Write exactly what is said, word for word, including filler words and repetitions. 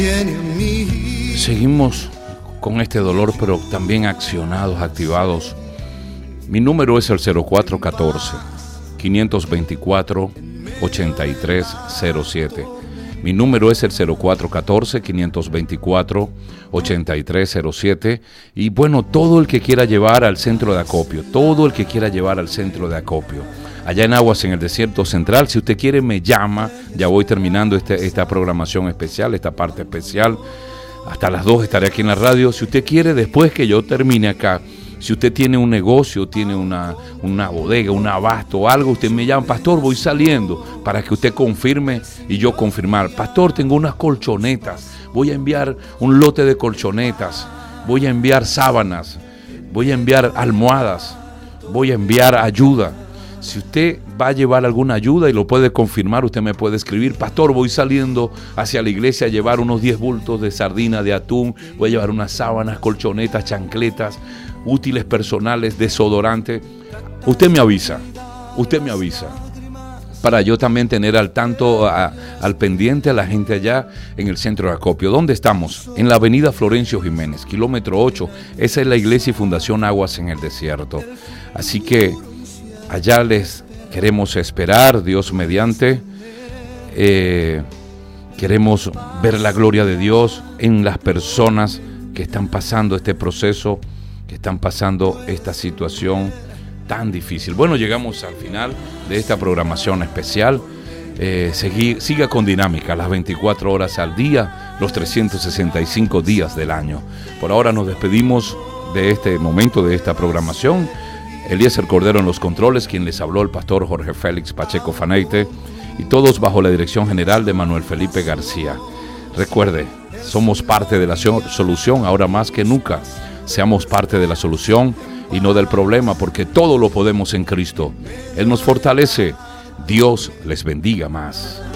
Seguimos con este dolor, pero también accionados, activados. Mi número es el cero cuatro uno cuatro, cinco dos cuatro, ocho tres cero siete. Mi número es el cero cuatro uno cuatro, cinco dos cuatro, ocho tres cero siete. Y bueno, todo el que quiera llevar al centro de acopio, todo el que quiera llevar al centro de acopio, allá en Aguas, en el Desierto Central, si usted quiere me llama. Ya voy terminando este, esta programación especial, esta parte especial. Hasta las dos estaré aquí en la radio. Si usted quiere, después que yo termine acá, si usted tiene un negocio, tiene una, una bodega, un abasto o algo, usted me llama: pastor, voy saliendo, para que usted confirme y yo confirmar. Pastor, tengo unas colchonetas, voy a enviar un lote de colchonetas, voy a enviar sábanas, voy a enviar almohadas, voy a enviar ayuda. Si usted va a llevar alguna ayuda y lo puede confirmar, usted me puede escribir: pastor, voy saliendo hacia la iglesia a llevar unos diez bultos de sardina, de atún, voy a llevar unas sábanas, colchonetas, chancletas, útiles personales, desodorante. Usted me avisa, usted me avisa, para yo también tener al tanto, a, al pendiente a la gente allá en el centro de acopio. ¿Dónde estamos? En la avenida Florencio Jiménez, kilómetro ocho. Esa es la iglesia y Fundación Aguas en el Desierto. Así que allá les queremos esperar, Dios mediante. Eh, queremos ver la gloria de Dios en las personas que están pasando este proceso, que están pasando esta situación tan difícil. Bueno, llegamos al final de esta programación especial. Eh, segui, siga con Dinámica las veinticuatro horas al día, los trescientos sesenta y cinco días del año. Por ahora nos despedimos de este momento, de esta programación. Eliezer Cordero en los controles, quien les habló, el pastor Jorge Félix Pacheco Faneite, y todos bajo la dirección general de Manuel Felipe García. Recuerde, somos parte de la solución ahora más que nunca. Seamos parte de la solución y no del problema, porque todo lo podemos en Cristo. Él nos fortalece. Dios les bendiga más.